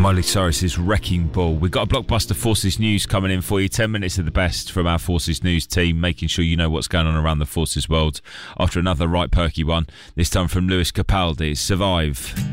Miley Cyrus's Wrecking Ball. We've got a blockbuster Forces news coming in for you. 10 minutes of the best from our Forces news team, making sure you know what's going on around the Forces world after another right perky one, this time from Lewis Capaldi. Survive.